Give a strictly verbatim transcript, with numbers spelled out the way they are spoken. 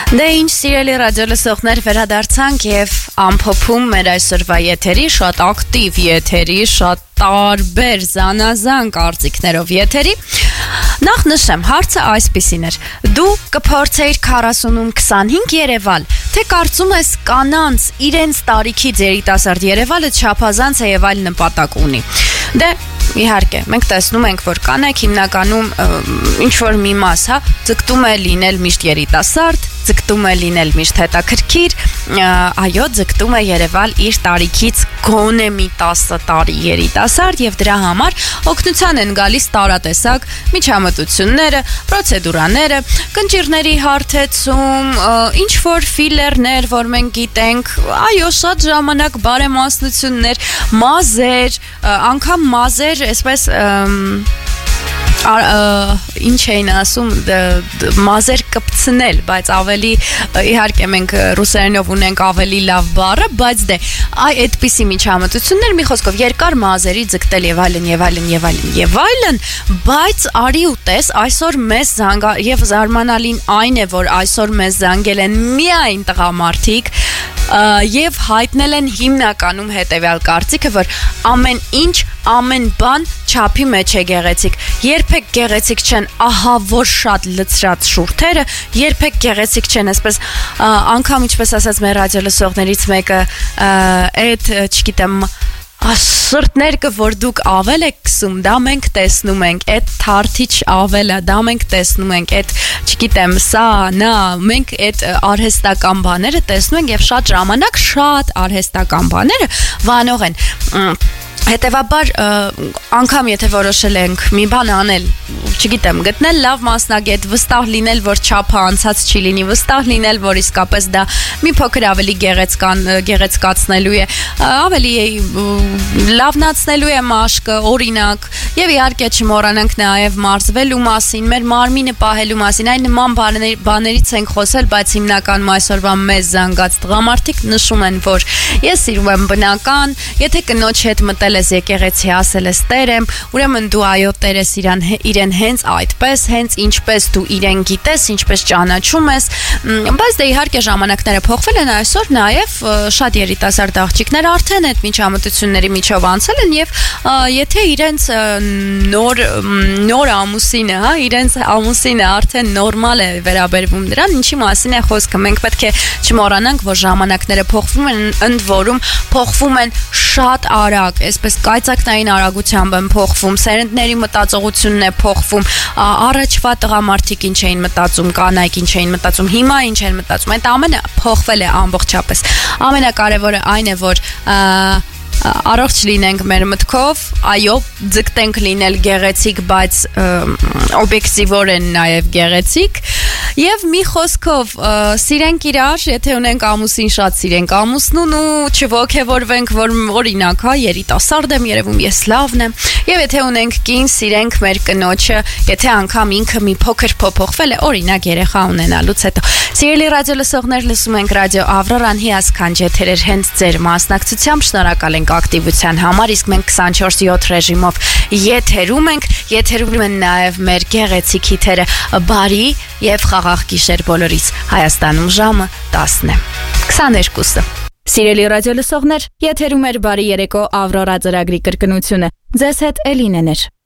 Դե ինչ սիրելի ռադիո լսողներ, վերադարձանք եւ ամփոփում մեր այսօրվա եթերի, շատ ակտիվ եթերի, շատ տարբեր զանազան կարծիքներով եթերի։ Նախ նշեմ, հարցը այսպիսին էր. դու կփորձեիր քառասունում քսանհինգ երևալ, թե կարծում ես կանանց իրենց տարիքից երիտասարդ երևալը չափազանց է եւ այլ նպատակ ունի։ Դե իհարկե, մենք տեսնում ենք, որ կանայք հիմնականում ինչ որ մի մաս, հա, ձգտում է լինել միշտ երիտասարդ, ձգտում է լինել միշտ հետաքրքիր, այո, ձգտում է երևալ իր տարիքից գոնե մի տասը տարի երիտասարդ եւ դրա համար օգնության են գալիս տարատեսակ միջամտությունները, պրոցեդուրաները, կնճիռների հարթեցում, ինչ որ ֆիլերներ, որ մենք գիտենք, այո, շատ ժամանակ բարեմասնություններ, մազեր, անգամ մազեր, այսպես ինչ էին ասում մազեր կպցնել, բայց ավելի իհարկե մենք ռուսերենով ունենք ավելի լավ բառը, բայց դե այ այդպիսի միջամտություններ, մի խոսքով երկար մազերի ձգտել եւ այլն եւ այլն եւ այլն եւ այլն, բայց արի ու տես այսօր մեզ զանգա եւ զարմանալին այն է, որ այսօր մեզ զանգել են միայն տղամարդիկ եւ հայտնել են հիմնականում հետեւյալ կարծիքը, որ ամեն ինչ, ամեն բան չափի մեջ է գեղեցիկ։ Երբեք գեղեցիկ չեն ահա որ շատ լցրած շուրթերը, երբեք գեղեցիկ չեն, այսպես անգամ ինչպես ասած մեր ռադիո լսողներից մեկը, այդ, չգիտեմ, սրտներկը, որ դուք ավել եք կսում, դա մենք տեսնում ենք, այդ թարթիչ ավելը, դա մենք տեսնում ենք, այդ, չգիտեմ, սա, նա, մենք այդ արհեստական բաները տեսնում ենք եւ շատ ժամանակ շատ արհեստական բաները վանող են։ Հետևաբար անգամ եթե որոշել ենք մի բան անել, չգիտեմ, գտնել լավ մասնագետ, վստահ լինել, որ չափը անցած չի լինի, վստահ լինել, որ իսկապես դա մի փոքր ավելի գեղեցկան, գեղեցկացնելու է, ավելի լավնացնելու է մաշկը, օրինակ, եւ իհարկե չմոռանանք նաեւ մարզվելու մասին, մեր մարմինը պահելու մասին, այն նման բաներից ենք խոսել, բայց հիմնականում այսօրվա մեզ զանգած տղամարդիկ նշում են, որ ես սիրում եմ բնական, եթե կնոջ հետ մտել ես եկեղեցի, ասել ես Տեր եմ, ուրեմն դու այո Տեր ես իրան, իրեն հենց այդպես, հենց ինչպես դու իրեն գիտես, ինչպես ճանաչում ես, բայց դե իհարկե ժամանակները փոխվել են, այսօր նաև շատ երիտասարդ աղջիկներ արդեն այդ միջամտությունների միջով անցել են եւ եթե իրենց նոր նոր ամուսինը, հա, իրենց ամուսինը արդեն նորմալ է վերաբերվում նրան, ինչի մասին է խոսքը, մենք պետք է չմոռանանք, որ ժամանակները փոխվում են, ընդ որում փոխվում են շատ արագ, այսպես կայծակնային արագությամբ են փոխվում, սերնդների մտածողությունն է փոխվում, առաջվա տղամարդիկ ինչ էին մտածում, կանայք ինչ էին մտածում, հիմա ինչ են մտածում, այդ ամենը փոխվել է ամբողջապես։ Ամենակարևորը այն է, որ առողջ լինենք մեր մտքով, այո, ձգտենք լինել գեղեցիկ, բայց օբյեկտիվորեն նաև գեղեցիկ, եւ մի խոսքով սիրենք իրար, եթե ունենք ամուսին, շատ սիրենք ամուսնուն ու չոգևորվենք, որ օրինակ, հա, երիտասարդ եմ, երևում ես լավն եմ, եւ եթե ունենք կին, սիրենք մեր կնոջը, եթե անգամ ինքը մի փոքր փոփոխվել է, օրինակ երեխա ունենալուց հետո։ Սիրելի ռադիո լսողներ, լսում ենք ռադիո Ավրորան հիասքանչ եթերեր հենց ձեր մասնակցությամբ, շնորհակալ ենք ակտիվության համար, իսկ մենք քսանչորս յոթ ռեժիմով եթերում ենք, եթերում են նաև մեր գեղեցիկ հիթերը բարի եւ խաղաղ գիշեր բոլորիս։ Հայաստանում ժամը տասն է, քսաներկուսը։ Սիրելի ռադիո լսողներ, եթերում էր բարի երեկո Ավրորա ծրագրի կրկնությունը։ Ձեզ հետ Էլինեն էր։